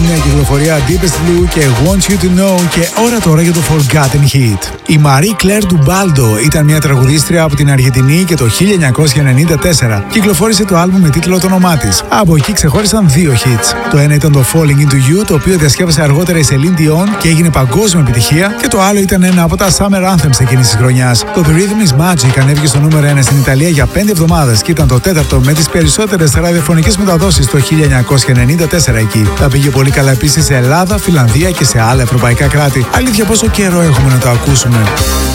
νέα κυκλοφορία Deepest Blue και Want You To Know και ώρα τώρα για το Forgotten Hit. Η Marie Claire Dubaldo ήταν μια τραγουδίστρια από την Αργεντινή και το 1994 κυκλοφόρησε το άλμπουμ με τίτλο το όνομά της. Από εκεί ξεχώρισαν δύο hits. Το ένα ήταν το Falling Into You, το οποίο διασκεύασε αργότερα η Celine Dion και έγινε παγκόσμια επιτυχία, και το άλλο ήταν ένα από τα Summer Anthems εκείνης της χρονιάς. Το The Rhythm Is Magic ανέβηκε στο νούμερο 1 στην Ιταλία για 5 εβδομάδες και ήταν το τέταρτο με τις περισσότερες ραδιοφωνικές μεταδόσεις το 1994 εκεί. Τα πήγε πολύ καλά επίσης σε Ελλάδα, Φιλανδία και σε άλλα ευρωπαϊκά κράτη. Αλήθεια, πόσο καιρό έχουμε να το ακούσουμε.